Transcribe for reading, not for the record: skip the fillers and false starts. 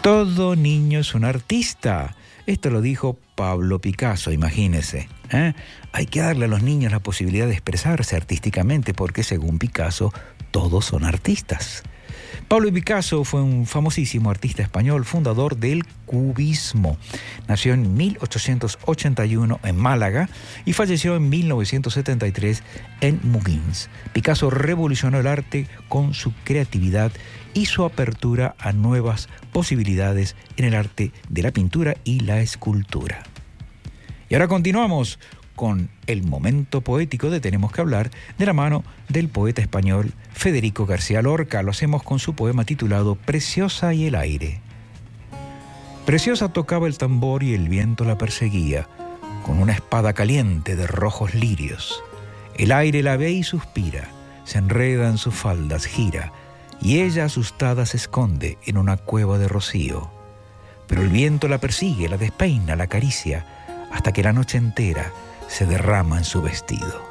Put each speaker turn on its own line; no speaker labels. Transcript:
Todo niño es un artista. Esto lo dijo Pablo Picasso, imagínese. Hay que darle a los niños la posibilidad de expresarse artísticamente porque, según Picasso, todos son artistas. Pablo Picasso fue un famosísimo artista español, fundador del cubismo. Nació en 1881 en Málaga y falleció en 1973 en Moulins. Picasso revolucionó el arte con su creatividad y su apertura a nuevas posibilidades en el arte de la pintura y la escultura. Y ahora continuamos con el momento poético de Tenemos que hablar, de la mano del poeta español Federico García Lorca. Lo hacemos con su poema titulado Preciosa y el aire. Preciosa tocaba el tambor y el viento la perseguía, con una espada caliente de rojos lirios. El aire la ve y suspira, se enreda en sus faldas, gira, y ella asustada se esconde en una cueva de rocío. Pero el viento la persigue, la despeina, la acaricia, hasta que la noche entera se derrama en su vestido.